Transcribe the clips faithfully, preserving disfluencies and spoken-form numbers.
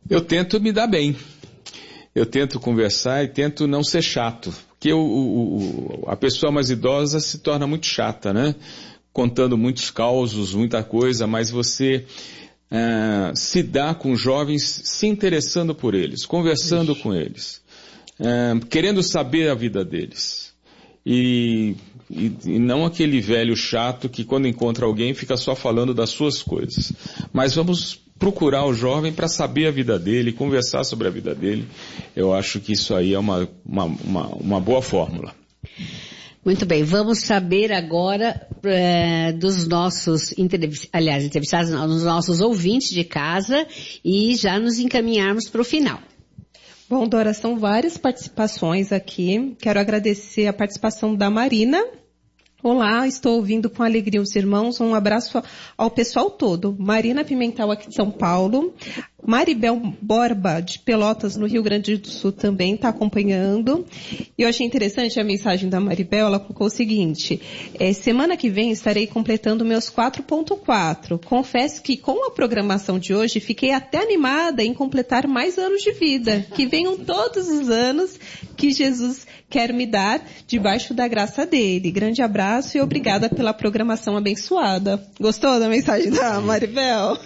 Eu tento me dar bem. Eu tento conversar e tento não ser chato. Porque o, o, a pessoa mais idosa se torna muito chata, né? Contando muitos causos, muita coisa, mas você uh, se dá com jovens se interessando por eles, conversando Ixi. com eles, uh, querendo saber a vida deles. E, e, e não aquele velho chato que quando encontra alguém fica só falando das suas coisas. Mas vamos procurar o jovem para saber a vida dele, conversar sobre a vida dele. Eu acho que isso aí é uma, uma, uma, uma boa fórmula. Muito bem, vamos saber agora é, dos nossos, entrev... aliás, entrevistados, não, dos nossos ouvintes de casa e já nos encaminharmos para o final. Bom, Dora, são várias participações aqui. Quero agradecer a participação da Marina. Olá, estou ouvindo com alegria os irmãos. Um abraço ao pessoal todo. Marina Pimentel aqui de São Paulo. Maribel Borba de Pelotas, no Rio Grande do Sul, também está acompanhando. E eu achei interessante a mensagem da Maribel. Ela colocou o seguinte: é, semana que vem estarei completando meus quatro ponto quatro. Confesso que com a programação de hoje fiquei até animada em completar mais anos de vida. Que venham todos os anos que Jesus quer me dar debaixo da graça dele. Grande abraço e obrigada pela programação abençoada. Gostou da mensagem da Maribel?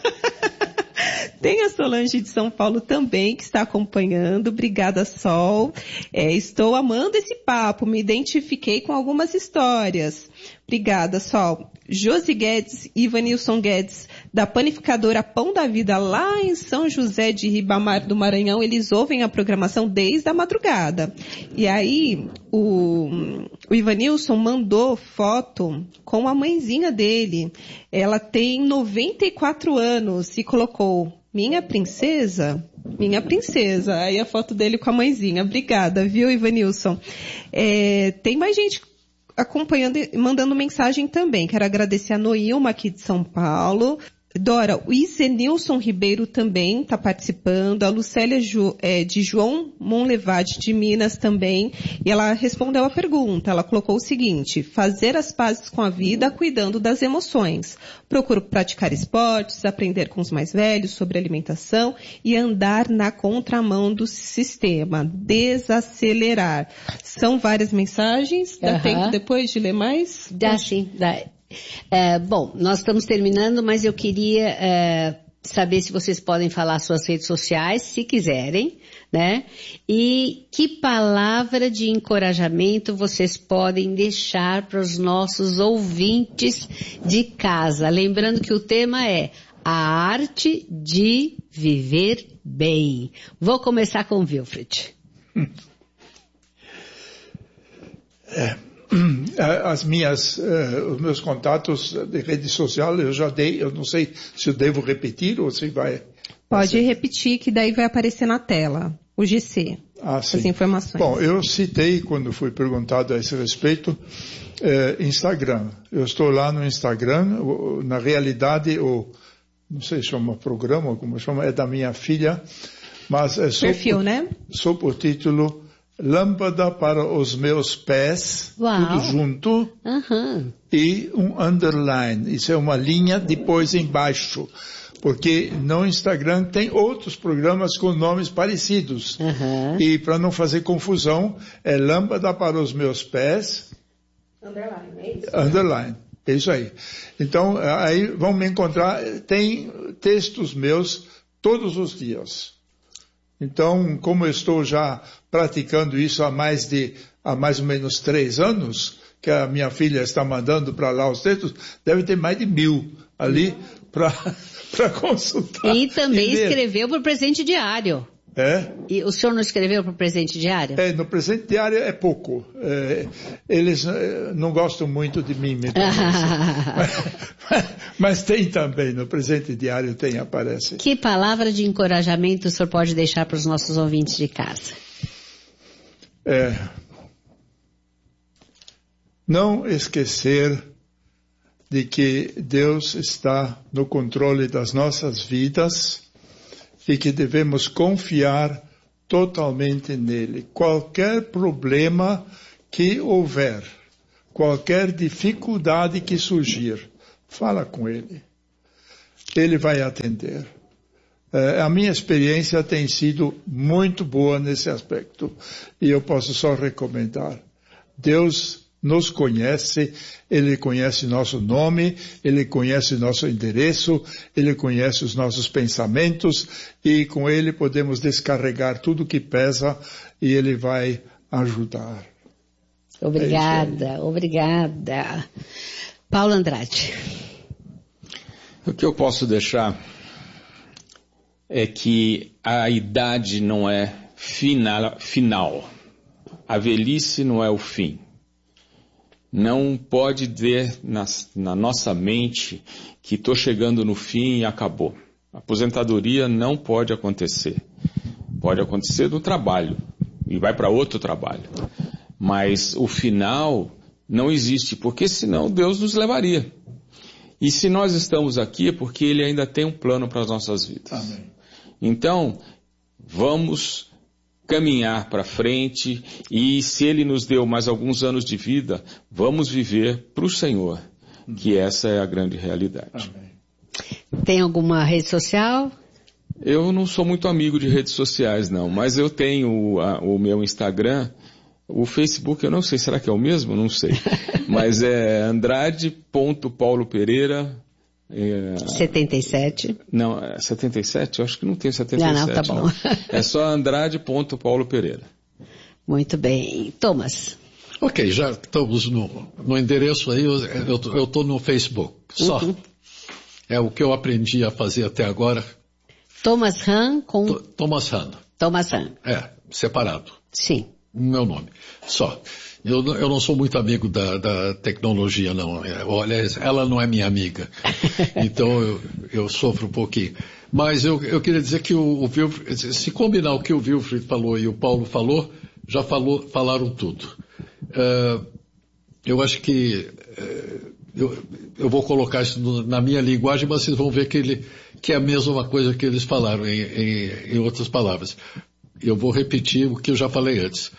Tem a Solange de São Paulo também, que está acompanhando. Obrigada, Sol. É, estou amando esse papo. Me identifiquei com algumas histórias. Obrigada, Sol. Josi Guedes e Ivanilson Guedes, da panificadora Pão da Vida, lá em São José de Ribamar do Maranhão, eles ouvem a programação desde a madrugada. E aí, o, o Ivanilson mandou foto com a mãezinha dele. Ela tem noventa e quatro anos e colocou: minha princesa, minha princesa. Aí a foto dele com a mãezinha. Obrigada, viu, Ivanilson? É, tem mais gente acompanhando e mandando mensagem também. Quero agradecer a Noilma aqui de São Paulo. Dora, o Isenilson Ribeiro também está participando, a Lucélia Ju, é, de João Monlevade de Minas também, e ela respondeu a pergunta. Ela colocou o seguinte: fazer as pazes com a vida cuidando das emoções. Procuro praticar esportes, aprender com os mais velhos sobre alimentação e andar na contramão do sistema, desacelerar. São várias mensagens, dá uhum. tempo depois de ler mais? Dá sim, dá. É, bom, nós estamos terminando, mas eu queria é, saber se vocês podem falar suas redes sociais, se quiserem, né? E que palavra de encorajamento vocês podem deixar para os nossos ouvintes de casa. Lembrando que o tema é a arte de viver bem. Vou começar com o Wilfred. É. As minhas, uh, os meus contatos de rede social eu já dei, eu não sei se eu devo repetir ou se vai... Pode ser. Repetir, que daí vai aparecer na tela, o G C, ah, as informações. Bom, eu citei, quando fui perguntado a esse respeito, uh, Instagram. Eu estou lá no Instagram, na realidade, o, não sei se chama programa, como chama, é da minha filha, mas é só perfil, por, né? Só por título... Lâmpada para os meus pés, Uau. Tudo junto, uhum. E um underline, isso é uma linha depois embaixo, porque no Instagram tem outros programas com nomes parecidos, uhum. E para não fazer confusão, é Lâmpada para os meus pés, underline, é isso? Underline, é isso aí. Então, aí vão me encontrar, tem textos meus todos os dias. Então, como eu estou já praticando isso há mais de, há mais ou menos três anos, que a minha filha está mandando para lá os textos, deve ter mais de mil ali para para consultar. E também e escreveu para o presente diário. É? E o senhor não escreveu para o presente diário? É, no presente diário é pouco. É, eles é, não gostam muito de mim, me mas, mas, mas tem também, no presente diário tem, aparece. Que palavra de encorajamento o senhor pode deixar para os nossos ouvintes de casa? É, não esquecer de que Deus está no controle das nossas vidas e que devemos confiar totalmente nele. Qualquer problema que houver, qualquer dificuldade que surgir, fala com ele. Ele vai atender. Uh, a minha experiência tem sido muito boa nesse aspecto. E eu posso só recomendar. Deus nos conhece, Ele conhece nosso nome, Ele conhece nosso endereço, Ele conhece os nossos pensamentos e com Ele podemos descarregar tudo que pesa e Ele vai ajudar. Obrigada, é obrigada. Paulo Andrade. O que eu posso deixar é que a idade não é final, final. A velhice não é o fim. Não pode ter na, na nossa mente que estou chegando no fim e acabou. A aposentadoria não pode acontecer. Pode acontecer no trabalho e vai para outro trabalho. Mas o final não existe, porque senão Deus nos levaria. E se nós estamos aqui é porque Ele ainda tem um plano para as nossas vidas. Amém. Então, vamos caminhar para frente e se Ele nos deu mais alguns anos de vida, vamos viver para o Senhor, que essa é a grande realidade. Amém. Tem alguma rede social? Eu não sou muito amigo de redes sociais, não, mas eu tenho a, o meu Instagram, o Facebook, eu não sei, será que é o mesmo? Não sei. Mas é andrade ponto paulo pereira. É... setenta e sete. Não, é setenta e sete? Eu acho que não tem setenta e sete. Não, não, tá bom. Não. É só andrade ponto paulo pereira. Muito bem. Thomas. Ok, já estamos no, no endereço aí, eu estou no Facebook, só. Uhum. É o que eu aprendi a fazer até agora. Thomas Han com... T- Thomas Han. Thomas Han. É, separado. Sim. Meu nome, só. Eu, eu não sou muito amigo da, da tecnologia, não. Olha, ela não é minha amiga. Então eu, eu sofro um pouquinho. Mas eu, eu queria dizer que o, o Wilfried, se combinar o que o Wilfried falou e o Paulo falou, já falou, falaram tudo. Uh, eu acho que uh, eu, eu vou colocar isso no, na minha linguagem, mas vocês vão ver que, ele, que é a mesma coisa que eles falaram em, em, em outras palavras. Eu vou repetir o que eu já falei antes.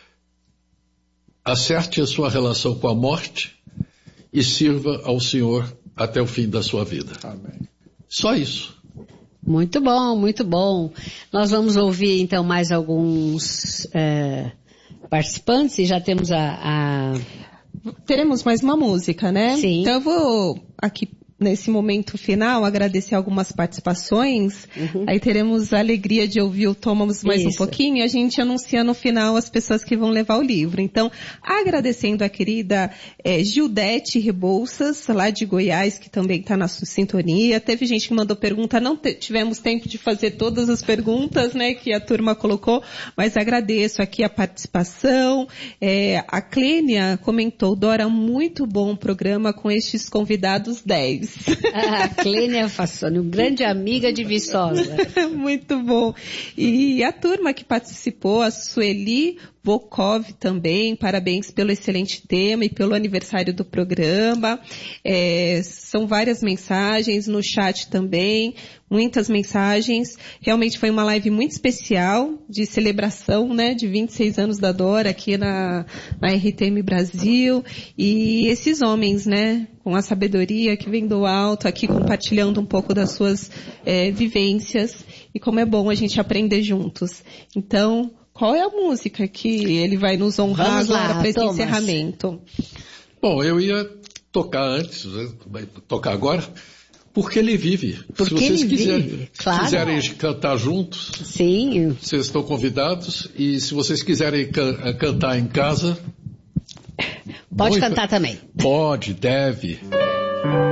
Acerte a sua relação com a morte e sirva ao Senhor até o fim da sua vida. Amém. Só isso. Muito bom, muito bom. Nós vamos ouvir então mais alguns é, participantes e já temos a, a... Teremos mais uma música, né? Sim. Então eu vou aqui nesse momento final agradecer algumas participações. Uhum. Aí teremos a alegria de ouvir o Thomas mais Isso. um pouquinho e a gente anuncia no final as pessoas que vão levar o livro. Então, agradecendo a querida é, Gildete Rebouças, lá de Goiás, que também está na sintonia. Teve gente que mandou pergunta, não te, tivemos tempo de fazer todas as perguntas, né, que a turma colocou, mas agradeço aqui a participação. É, a Clênia comentou, Dora, muito bom programa com estes convidados dez. A Clênia Fassoni, uma grande amiga de Viçosa. Muito bom. E a turma que participou, a Sueli Volkov também, parabéns pelo excelente tema e pelo aniversário do programa. É, são várias mensagens no chat também, muitas mensagens. Realmente foi uma live muito especial de celebração, né, de vinte e seis anos da Dora aqui na, na R T M Brasil. E esses homens, né, com a sabedoria que vem do alto, aqui compartilhando um pouco das suas é, vivências e como é bom a gente aprender juntos. Então, qual é a música que ele vai nos honrar Vamos agora para esse Thomas. encerramento? Bom, eu ia tocar antes, vai tocar agora, porque ele vive. Porque Se vocês ele quiserem, vive, claro. quiserem cantar juntos, Sim. vocês estão convidados. E se vocês quiserem can- cantar em casa... Pode muito, cantar também. Pode, deve.